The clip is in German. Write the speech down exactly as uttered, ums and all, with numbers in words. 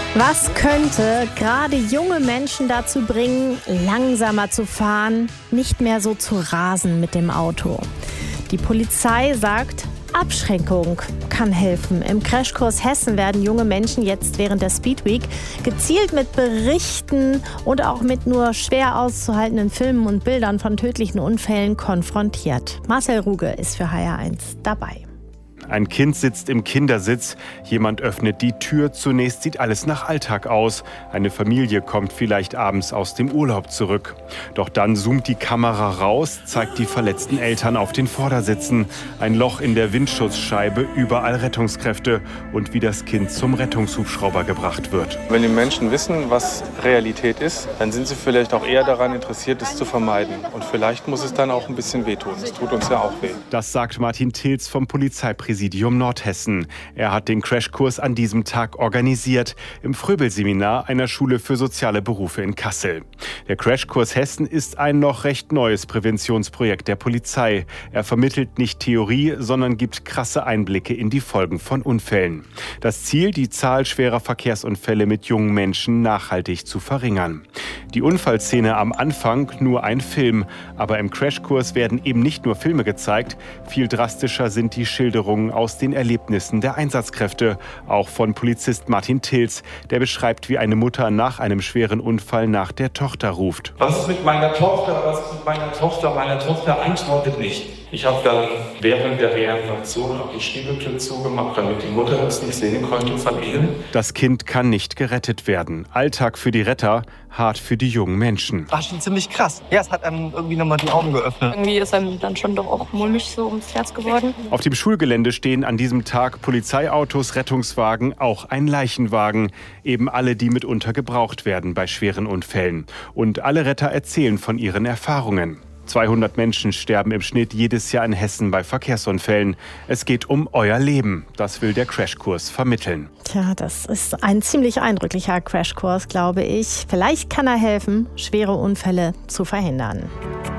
Was könnte gerade junge Menschen dazu bringen, langsamer zu fahren, nicht mehr so zu rasen mit dem Auto? Die Polizei sagt, Abschreckung kann helfen. Im Crashkurs Hessen werden junge Menschen jetzt während der Speedweek gezielt mit Berichten und auch mit nur schwer auszuhaltenden Filmen und Bildern von tödlichen Unfällen konfrontiert. Marcel Ruge ist für H R eins dabei. Ein Kind sitzt im Kindersitz, jemand öffnet die Tür, zunächst sieht alles nach Alltag aus. Eine Familie kommt vielleicht abends aus dem Urlaub zurück. Doch dann zoomt die Kamera raus, zeigt die verletzten Eltern auf den Vordersitzen. Ein Loch in der Windschutzscheibe, überall Rettungskräfte und wie das Kind zum Rettungshubschrauber gebracht wird. Wenn die Menschen wissen, was Realität ist, dann sind sie vielleicht auch eher daran interessiert, es zu vermeiden. Und vielleicht muss es dann auch ein bisschen wehtun. Es tut uns ja auch weh. Das sagt Martin Tilz vom Polizeipräsidium Nordhessen. Er hat den Crashkurs an diesem Tag organisiert, im Fröbel-Seminar einer Schule für soziale Berufe in Kassel. Der Crashkurs Hessen ist ein noch recht neues Präventionsprojekt der Polizei. Er vermittelt nicht Theorie, sondern gibt krasse Einblicke in die Folgen von Unfällen. Das Ziel, die Zahl schwerer Verkehrsunfälle mit jungen Menschen nachhaltig zu verringern. Die Unfallszene am Anfang nur ein Film, aber im Crashkurs werden eben nicht nur Filme gezeigt, viel drastischer sind die Schilderungen aus den Erlebnissen der Einsatzkräfte, auch von Polizist Martin Tilz, der beschreibt, wie eine Mutter nach einem schweren Unfall nach der Tochter ruft. Was ist mit meiner Tochter? Was ist mit meiner Tochter? Meine Tochter antwortet nicht. Ich habe dann während der Reanimation auch die Schiebetür zugemacht, damit die Mutter das nicht sehen konnte von ihnen. Das Kind kann nicht gerettet werden. Alltag für die Retter, hart für die jungen Menschen. War schon ziemlich krass. Ja, es hat einem irgendwie nochmal die Augen geöffnet. Irgendwie ist einem dann schon doch auch mulmig so ums Herz geworden. Auf dem Schulgelände stehen an diesem Tag Polizeiautos, Rettungswagen, auch ein Leichenwagen. Eben alle, die mitunter gebraucht werden bei schweren Unfällen. Und alle Retter erzählen von ihren Erfahrungen. zweihundert Menschen sterben im Schnitt jedes Jahr in Hessen bei Verkehrsunfällen. Es geht um euer Leben. Das will der Crashkurs vermitteln. Tja, das ist ein ziemlich eindrücklicher Crashkurs, glaube ich. Vielleicht kann er helfen, schwere Unfälle zu verhindern.